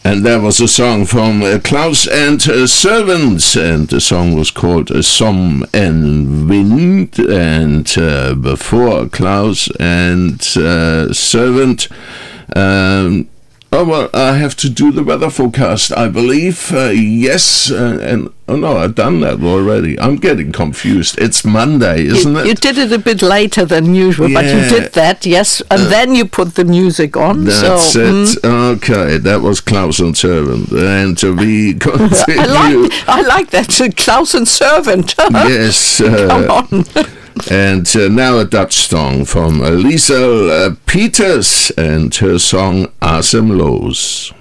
And that was a song from Klaus and Servant, and the song was called Som en Wind. And before Klaus and Servant, I have to do the weather forecast, I believe. Yes, I've done that already. I'm getting confused. It's Monday, isn't it? You did it a bit later than usual, but you did that, yes, and then you put the music on. That's it. Okay, that was Klaus and Servant, and we continue. I like that, Klaus and Servant. Yes. Come on. And now a Dutch song from Liesel Peters and her song Asemloos.